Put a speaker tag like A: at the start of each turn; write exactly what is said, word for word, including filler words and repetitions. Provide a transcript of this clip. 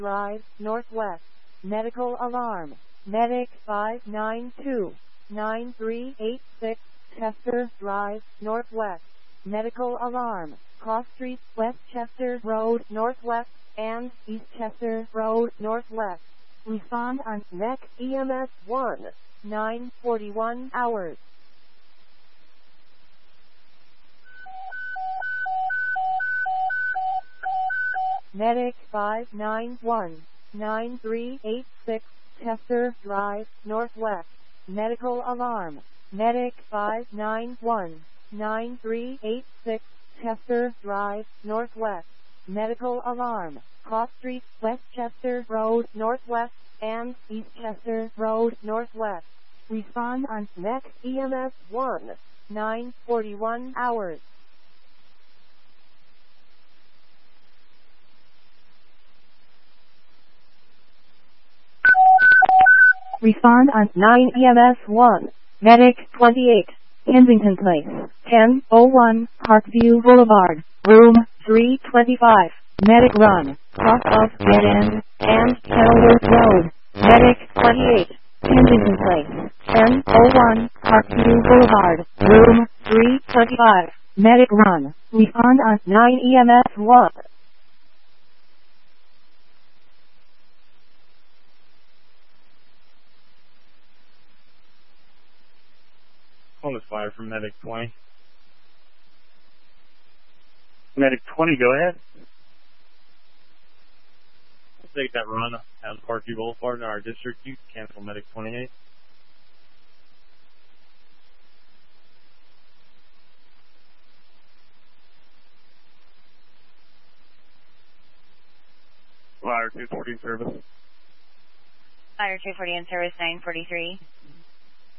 A: Drive, Northwest. Medical alarm. Medic five nine two, nine three eight six, Chester Drive, Northwest. Medical alarm. Cross Street, Westchester Road, Northwest, and Eastchester Road, Northwest. Respond on N E C E M S one, nine forty-one hours. Medic five nine one, nine three eight six, Chester Drive, Northwest. Medical alarm. Medic five nine one, nine three eight six, Chester Drive, Northwest. Medical alarm. Cross Street, Westchester Road, Northwest, and Eastchester Road, Northwest. Respond on N E C E M S one, nine forty-one hours. Respond on nine E M S one. Medic twenty-eight. Kensington Place. ten oh one Parkview Boulevard. Room three twenty-five. Medic run. Cross of Dead End and Kenilworth Road. Medic twenty-eight. Kensington Place. ten oh one Parkview Boulevard. Room three twenty-five. Medic run. Respond on nine E M S one.
B: Phone is fire from Medic twenty. Medic twenty, go ahead. Let's take that run out of Parkview Boulevard in our district. You can cancel Medic twenty-eight. Fire two forty in service.
C: Fire two forty in service, nine forty-three.